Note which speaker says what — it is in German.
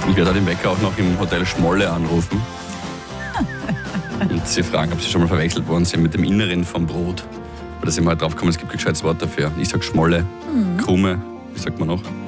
Speaker 1: Ich werde den Wecker auch noch im Hotel Schmolle anrufen. Und sie fragen, ob sie schon mal verwechselt worden sind mit dem Inneren vom Brot. Weil da sind wir halt drauf gekommen, es gibt kein gescheites Wort dafür. Ich sag Schmolle, Krume, wie sagt man noch?